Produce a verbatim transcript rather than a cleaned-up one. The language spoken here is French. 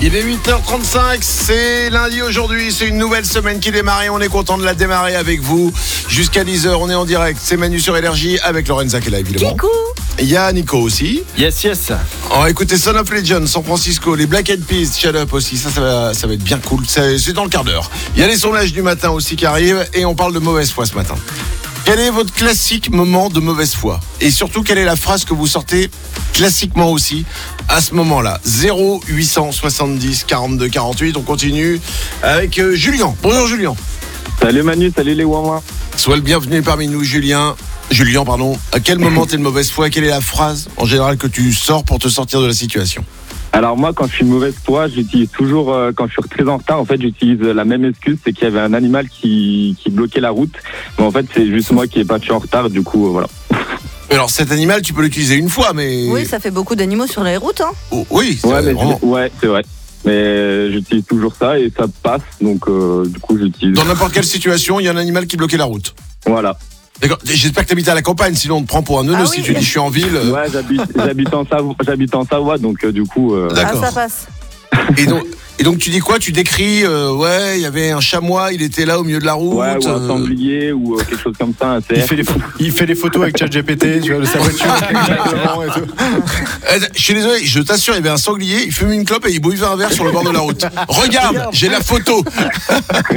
Il est huit heures trente-cinq, c'est lundi aujourd'hui, c'est une nouvelle semaine qui démarre et on est content de la démarrer avec vous. Jusqu'à dix heures, on est en direct, c'est Manu sur Énergie avec Lorenza qui est là évidemment. Kikou. Il y a Nico aussi. Yes, yes. On va écouter Son of Legend, San Francisco, les Black Eyed Peas, Shut Up aussi, ça, ça va, ça va être bien cool, c'est, c'est dans le quart d'heure. Il y a les sondages du matin aussi qui arrivent et on parle de mauvaise foi ce matin. Quel est votre classique moment de mauvaise foi ? Et surtout, quelle est la phrase que vous sortez classiquement aussi à ce moment-là ? zéro huit cent soixante-dix quarante-deux quarante-huit. On continue avec euh, Julien. Bonjour Julien. Salut Manu, salut les Wawa. Sois le bienvenu parmi nous Julien. Julien, pardon. À quel moment t'es de mauvaise foi ? Quelle est la phrase en général que tu sors pour te sortir de la situation ? Alors moi, quand je suis de mauvaise foi, j'utilise toujours, euh, quand je suis très en retard, en fait, j'utilise la même excuse, c'est qu'il y avait un animal qui, qui bloquait la route. Mais en fait, c'est juste moi qui n'ai pas tué en retard, du coup, euh, voilà. Alors cet animal, tu peux l'utiliser une fois, mais... Oui, ça fait beaucoup d'animaux sur les routes. Hein. Oh, oui, c'est Ouais, mais vraiment... je- ouais, c'est vrai. Mais euh, j'utilise toujours ça et ça passe, donc euh, du coup, j'utilise. Dans n'importe quelle situation, il y a un animal qui bloquait la route. Voilà. D'accord. J'espère que t'habites à la campagne, sinon on te prend pour un neuneu Ah si oui. tu dis je suis en ville. euh. Ouais, j'habite, j'habite en Savoie, j'habite en Savoie, donc euh, du coup. Euh, D'accord. Ah, ça passe. Et donc, et donc tu dis quoi ? Tu décris, euh, ouais, il y avait un chamois, il était là au milieu de la route. ouais, ou un euh, sanglier ou euh, quelque chose comme ça, un Il cerf. fait, les, il fait les photos avec ChatGPT, tu vois, de sa voiture. Exactement, et tout. euh, Je suis désolé, je t'assure, il y avait un sanglier, il fumait une clope et il buvait un verre sur le bord de la route. Regarde, j'ai la photo.